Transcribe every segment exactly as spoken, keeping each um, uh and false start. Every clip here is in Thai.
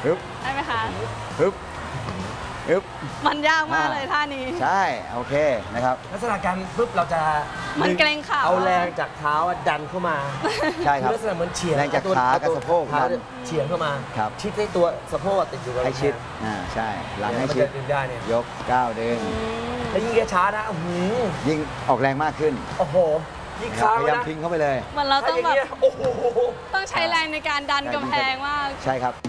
ฮึบได้ไหมคะฮึบฮึบมันยากมากเลยท่านี้ใช่โอเคนะครับลักษณะการปุ๊บเราจะมันเกรงขาเอาแรงจากเท้าดันเข้ามาใช่ครับลักษณะเหมือนเฉียงแรงจากขากับสะโพกเท้าเฉียงเข้ามาชิดให้ตัวสะโพกติดอยู่กับให้ชิดอ่าใช่หลังให้ชิดยกก้าวดึงแล้วยิ่งช้านะยิ่งออกแรงมากขึ้นโอ้โหยิ่งค้างพยายามทิ้งเข้าไปเลยมันเราต้องแบบโอ้โหต้องใช้แรงในการดันกำแพงมากใช่ครับ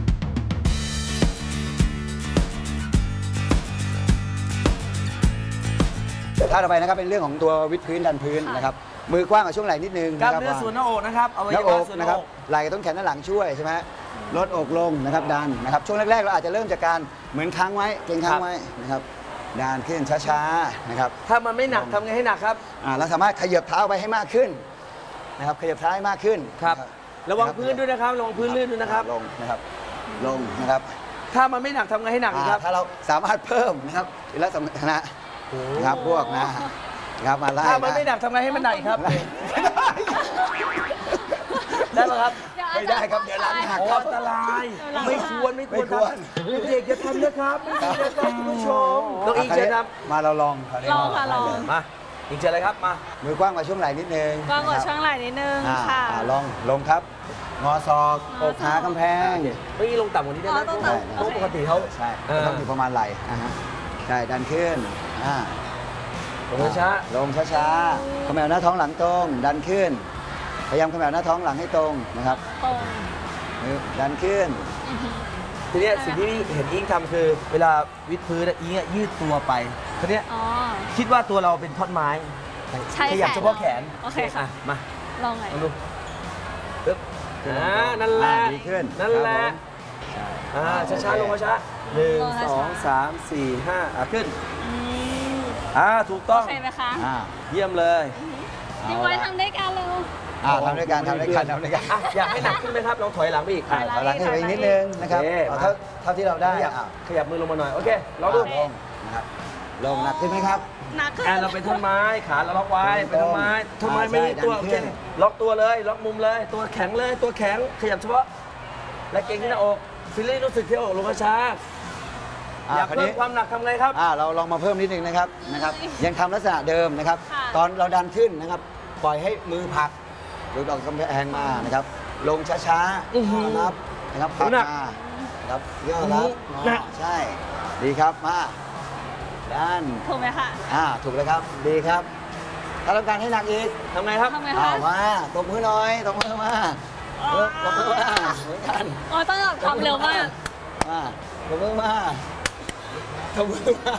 ท่าต่อไปนะครับเป็นเรื่องของตัววิดพื้นดันพื้นนะครับมือกว้างกับช่วงไหล่นิดนึงกล้ามเนื้อส่วนหน้าอกนะครับเอาไว้หน้าอกนะครับไหล่ต้องแขนด้านหลังช่วยใช่ไหมลดอกลงนะครับดันนะครับช่วงแรกๆเราอาจจะเริ่มจากการเหมือนค้างไว้เกรงค้างไว้นะครับดันขึ้นช้าๆนะครับถ้ามันไม่หนักทำไงให้หนักครับอ่าเราสามารถขยับเท้าไปให้มากขึ้นนะครับขยับเท้าให้มากขึ้นครับระวังพื้นด้วยนะครับระวังพื้นลื่นด้วยนะครับลงนะครับลงนะครับถ้ามันไม่หนักทำไงให้หนักครับถ้าเราสามารถเพิ่มนะครับและสมรรถนะนะครับพวกนะครับมาไล่ถ้ามันไม่หนักทำไงให้มันหนักครับได้ไหมครับไม่ได้ครับเดี๋ยวหลังหักอันตรายไม่ควรไม่ควรเด็กๆอย่าทำนะครับไม่ดีนะครับคุณผู้ชมน้องอิงเชิญครับมาเราลองลองค่ะลองมาอิงเชิญเลยครับมามือกว้างกว่าช่วงไหล่นิดนึงกว้างกว่าช่วงไหล่นิดนึงค่ะลองลงครับงอศอกอกหากำแพงไม่ลงต่ำกว่านี้ได้ไหมเพราะปกติเขาใช่ต้องอยู่ประมาณไหล่ใช่ดันขึ้นลงช้าลงช้าๆขมวหน้าท้องหลังตรงดันขึ้นพยายามขมวหน้าท้องหลังให้ตรงนะครับตรงดันขึ้นทีนี้สิ่งที่เห็นอิงทำคือเวลาวิดพื้นอิงยืดตัวไปทีนี้คิดว่าตัวเราเป็นท่อนไม้ขยับเฉพาะแขนโอเคค่ะมาลองไงดูปึ๊บอ่านั่นแหละดีขึ้นนั่นแหละอ่าช้าๆลงมาช้าหนึ่งสองสามสี่ห้าอ่ะขึ้นอ่าถูกต้องโอเคไหมคะเยี่ยมเลยพี่บอยทำได้กันเร็วอ่าทำด้วยกันทำด้วยกันทำด้วยกันอยากให้หนักขึ้นไหมครับลองถอยหลังไปอีกถอยหลังไปอีกนิดนึงนะครับเท่าเท่าที่เราได้ขยับมือลงมาหน่อยโอเคลองดูลงนะครับลงหนักขึ้นไหมครับหนักขึ้นเราเป็นท่อนไม้ขาเราล็อกไว้เป็นท่อนไม้ท่อนไม้ไม่ตัวโอเคล็อกตัวเลยล็อกมุมเลยตัวแข็งเลยตัวแข็งขยับเฉพาะและเก่งที่หน้าอกฟิลลิ่งรู้สึกที่อกลงช้าอยากเพิ่มความหนักทำไงครับอ่าเราลองมาเพิ่มนิดนึงนะครับนะครับยังทำลักษณะเดิมนะครับตอนเราดันขึ้นนะครับปล่อยให้มือผลักหรือดอกกำแพงมานะครับลงช้าๆนับนะครับผลักมาครับย่อรับใช่ดีครับมาดันถูกไหมคะอ่าถูกเลยครับดีครับถ้าต้องการให้หนักอีกทำไงครับทำไงคะมาตบมือหน่อยตบมือมาตบมือมาเหมือนกันอ๋อต้องทำเร็วมากมาตบมือมาตบมือมา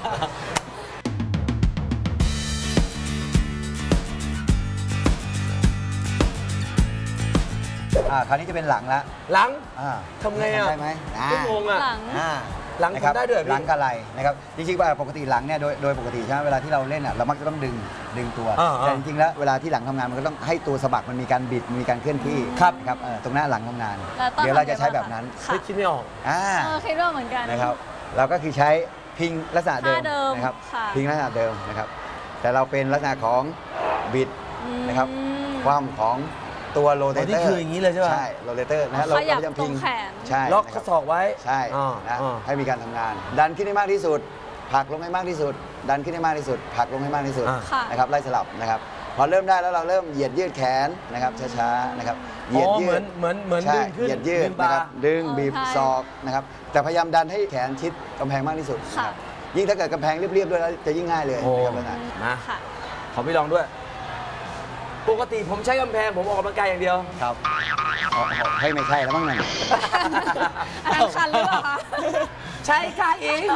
อ่าคราวนี้จะเป็นหลังละหลังอ่าทำไงอ่ะได้ไหมไม่งงอ่ะอ่าหลังทำได้ด้วยหลังกะไหล่นะครับจริงๆว่าปกติหลังเนี่ยโดยโดยปกติใช่ไหมเวลาที่เราเล่นอ่ะเรามักจะต้องดึงดึงตัวแต่จริงๆแล้วเวลาที่หลังทำงานมันก็ต้องให้ตัวสะบักมันมีการบิดมีการเคลื่อนที่ครับครับตรงหน้าหลังทำงานเดี๋ยวเราจะใช้แบบนั้นคิดไม่ออกอ่าคิดว่าเหมือนกันนะครับเราก็คือใช้พิงลักษณะเดิมนะครับพิงลักษณะเดิมนะครับแต่เราเป็นลักษณะของบิดนะครับความของตัวโรเตเตอร์นี่คืออย่างนี้เลยใช่ไหมใช่โรเตเตอร์นะเราพยายามพิงใช่ล็อกข้อศอกไว้ใช่นะให้มีการทำงานดันขึ้นให้มากที่สุดผลักลงให้มากที่สุดดันขึ้นให้มากที่สุดผลักลงให้มากที่สุดนะครับไล่สลับนะครับพอเริ่มได้แล้วเราเริ่มเหยียดยืดแขนนะครับช้าๆนะครับเหยียดยืดเหมือนเหมือนดึงขึ้นเหยียดยืดนะครับดึงบีบศอกนะครับแต่พยายามดันให้แขนชิดกำแพงมากที่สุดยิ่งถ้าเกิดกำแพงเรียบๆด้วยแล้วจะยิ่งง่ายเลยนะครับนะขอพี่ลองด้วยปกติผมใช้กำแพงผมออกกำลังกายอย่างเดียวครับให้ไม่ใช่แล้วบ้างไงอันนั้นคันหรือเปล่าคะใช่ค่ะเอง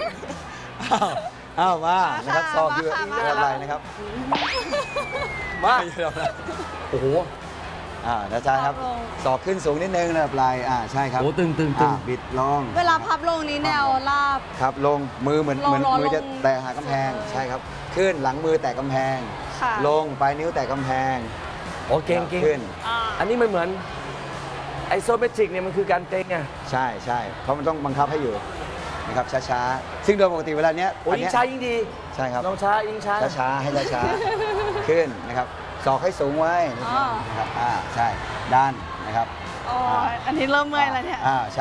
อ้าวมานะครับซอกคืออะไรนะครับมาโอ้โหอ่าอาจารย์ครับศอกขึ้นสูงนิดนึงนะปลายอ่าใช่ครับโอ้ตึงตึงตึงบิดลงเวลาพับลงนี้แนวราบครับลงมือเหมือนเหมือนมือจะแตะหากำแพงใช่ครับขึ้นหลังมือแตะกำแพงลงปลายนิ้วแตะกำแพงโอ้เก่งเก่งขึ้นอันนี้มันเหมือนไอโซเมตริกเนี่ยมันคือการเต้นไงใช่ใช่เพราะมันต้องบังคับให้อยู่นะครับช้าๆซึ่งโดยปกติเวลาเนี้ยโอ้ยิ่งช้ายิ่งดีใช่ครับลองช้ายิ่งช้าช้าๆให้ช้าๆขึ้นนะครับศอกให้สูงไว้นะครับอ่าใช่ด้านนะครับอ๋ออันนี้เริ่มเมื่อยแล้วเนี่ยอ่าใช่